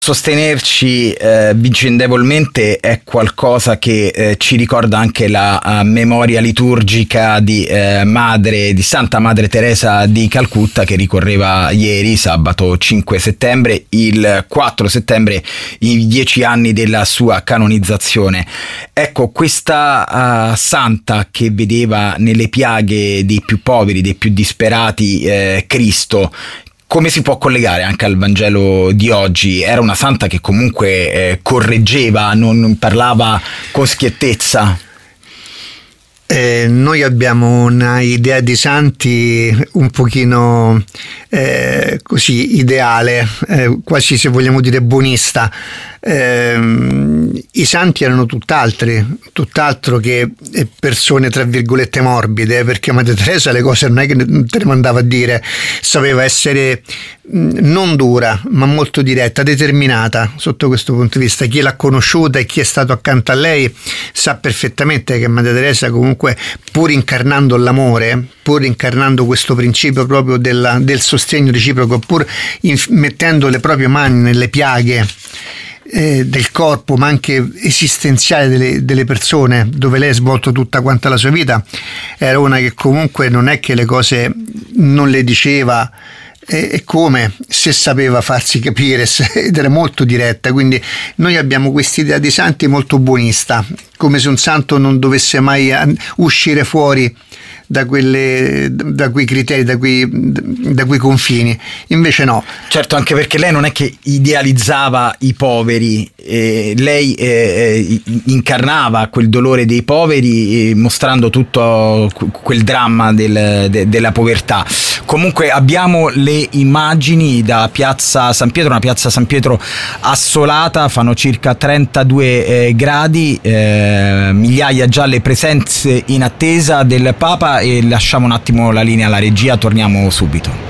Sostenerci vicendevolmente è qualcosa che ci ricorda anche la memoria liturgica di Santa Madre Teresa di Calcutta, che ricorreva ieri, sabato 5 settembre, il 4 settembre, i 10 anni della sua canonizzazione. Ecco, questa santa che vedeva nelle piaghe dei più poveri, dei più disperati, Cristo, come si può collegare anche al Vangelo di oggi? Era una santa che comunque correggeva, non parlava con schiettezza. Noi abbiamo una idea di santi un pochino così ideale, quasi, se vogliamo dire, buonista. I santi erano tutt'altro che persone tra virgolette morbide, perché Madre Teresa le cose non è che te le mandava a dire, sapeva essere non dura ma molto diretta, determinata sotto questo punto di vista. Chi l'ha conosciuta e chi è stato accanto a lei sa perfettamente che Madre Teresa, comunque, pur incarnando l'amore, pur incarnando questo principio proprio del sostegno reciproco, pur mettendo le proprie mani nelle piaghe del corpo, ma anche esistenziale delle persone, dove lei ha svolto tutta quanta la sua vita, era una che comunque non è che le cose non le diceva, e come, se sapeva farsi capire, ed era molto diretta. Quindi noi abbiamo quest'idea di santi molto buonista, come se un santo non dovesse mai uscire fuori da quei criteri, da quei confini. Invece no. Certo, anche perché lei non è che idealizzava i poveri, lei incarnava quel dolore dei poveri, mostrando tutto quel dramma della povertà. Comunque abbiamo le immagini da Piazza San Pietro, una Piazza San Pietro assolata, fanno circa 32 gradi, migliaia già le presenze in attesa del Papa, e lasciamo un attimo la linea alla regia, torniamo subito.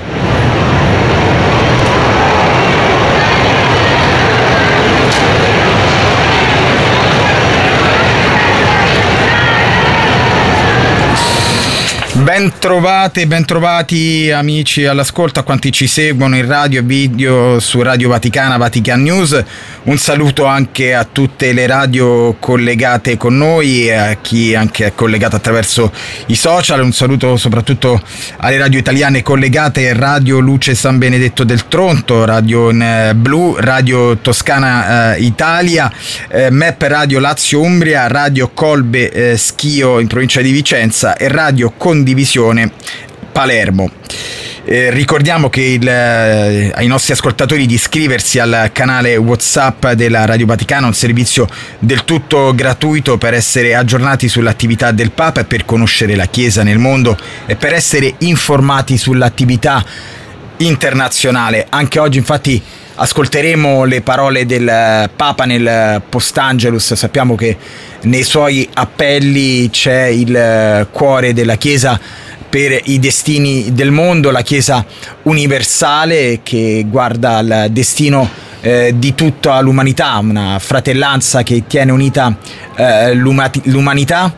Bentrovati amici all'ascolto, a quanti ci seguono in radio e video su Radio Vaticana, Vatican News. Un saluto anche a tutte le radio collegate con noi e a chi anche è collegato attraverso i social. Un saluto soprattutto alle radio italiane collegate: Radio Luce San Benedetto del Tronto, Radio Blu, Radio Toscana Italia, MEP Radio Lazio Umbria, Radio Colbe Schio in provincia di Vicenza e Radio Condivisione Palermo. Ricordiamo che ai nostri ascoltatori di iscriversi al canale WhatsApp della Radio Vaticana, un servizio del tutto gratuito per essere aggiornati sull'attività del Papa e per conoscere la Chiesa nel mondo e per essere informati sull'attività internazionale. Anche oggi infatti ascolteremo le parole del Papa nel Post-Angelus. Sappiamo che nei suoi appelli c'è il cuore della Chiesa per i destini del mondo, la Chiesa universale che guarda al destino di tutta l'umanità, una fratellanza che tiene unita l'umanità.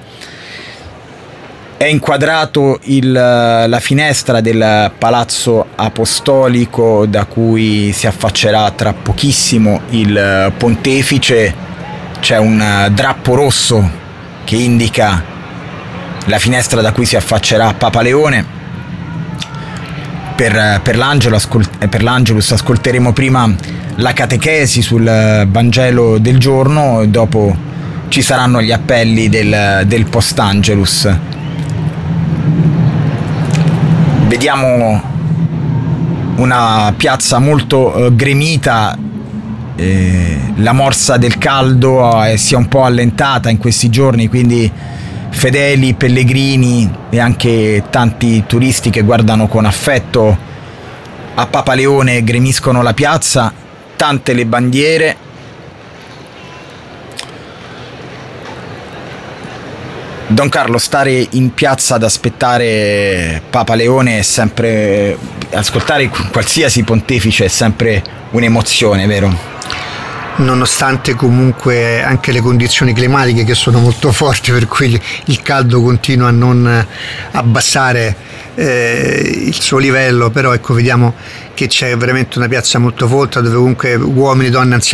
È inquadrato la finestra del Palazzo Apostolico, da cui si affaccerà tra pochissimo il Pontefice. C'è un drappo rosso che indica la finestra da cui si affaccerà Papa Leone. Per l'Angelus ascolteremo prima la catechesi sul Vangelo del giorno e dopo ci saranno gli appelli del Post-Angelus. Vediamo una piazza molto gremita, la morsa del caldo si è un po' allentata in questi giorni, quindi fedeli, pellegrini e anche tanti turisti che guardano con affetto a Papa Leone gremiscono la piazza, tante le bandiere. Don Carlo, stare in piazza ad aspettare Papa Leone è sempre, ascoltare qualsiasi pontefice è sempre un'emozione, vero? nonostante comunque anche le condizioni climatiche che sono molto forti, per cui il caldo continua a non abbassare il suo livello, però ecco, vediamo che c'è veramente una piazza molto folta dove comunque uomini, donne, anziani